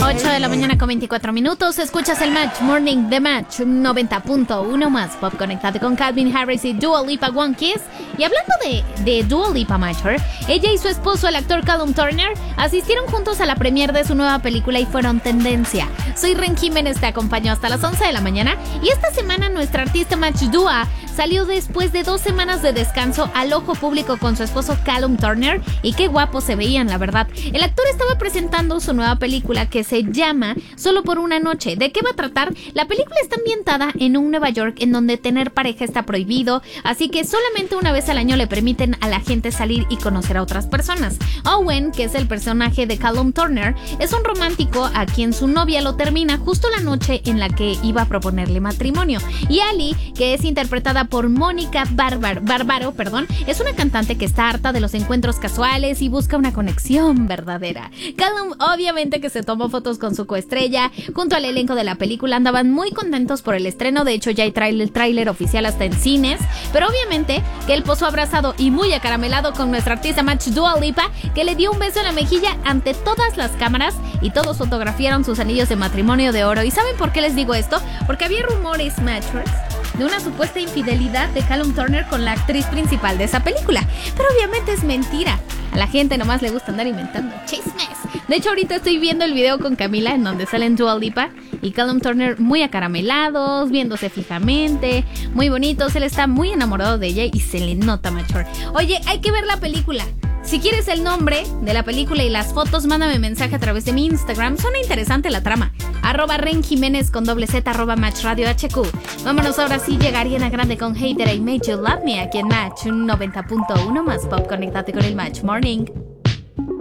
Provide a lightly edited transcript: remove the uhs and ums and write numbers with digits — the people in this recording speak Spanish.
8 de la mañana con 24 minutos. Escuchas el Match Morning de Match 90.1 más pop. Conectate con Calvin Harris y Dua Lipa One Kiss. Y hablando de Dua Lipa, Matcher, ella y su esposo, el actor Callum Turner, asistieron juntos a la premiere de su nueva película y fueron tendencia. Soy Ren Jiménez, te acompaño hasta las 11 de la mañana. Y esta semana nuestra artista Match Dua salió después de 2 semanas de descanso al ojo público con su esposo Callum Turner. Y qué guapos se veían, la verdad. El actor estaba presentando su nueva película que se llama Solo por una noche. ¿De qué va a tratar? La película está ambientada en un Nueva York en donde tener pareja está prohibido, así que solamente una vez al año le permiten a la gente salir y conocer a otras personas. Owen, que es el personaje de Callum Turner, es un romántico a quien su novia lo termina justo la noche en la que iba a proponerle matrimonio. Y Ali, que es interpretada por Mónica Bárbaro, es una cantante que está harta de los encuentros casuales y busca una conexión verdadera. Callum obviamente que se tomó fotos con su coestrella junto al elenco de la película. Andaban muy contentos por el estreno, de hecho ya hay el tráiler oficial hasta en cines, pero obviamente que él posó abrazado y muy acaramelado con nuestra artista Match Dua Lipa, que le dio un beso en la mejilla ante todas las cámaras y todos fotografiaron sus anillos de matrimonio de oro. ¿Y saben por qué les digo esto? Porque había rumores, Matchers, de una supuesta infidelidad de Callum Turner con la actriz principal de esa película, pero obviamente es mentira. A la gente nomás le gusta andar inventando chismes. De hecho, ahorita estoy viendo el video con Camila en donde salen Dua Lipa y Callum Turner muy acaramelados, viéndose fijamente, muy bonitos. Él está muy enamorado de ella y se le nota, Machor. Oye, hay que ver la película. Si quieres el nombre de la película y las fotos, mándame mensaje a través de mi Instagram. Suena interesante la trama. @Ren Jiménez con @, @Match Radio HQ. Vámonos ahora sí, llega Ariana Grande con Hater I Made You Love Me aquí en Match 90.1 más pop. Conéctate con el Match Morning.